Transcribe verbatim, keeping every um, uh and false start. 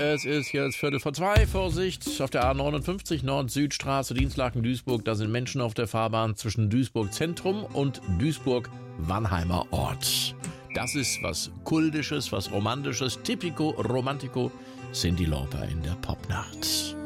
Es ist jetzt Viertel vor zwei. Vorsicht, auf der A neunundfünfzig Nord-Süd-Straße, Dinslaken-Duisburg. Da sind Menschen auf der Fahrbahn zwischen Duisburg-Zentrum und Duisburg-Wannheimer Ort. Das ist was Kultisches, was Romantisches. Typico Romantico, Cyndi Lauper in der Popnacht.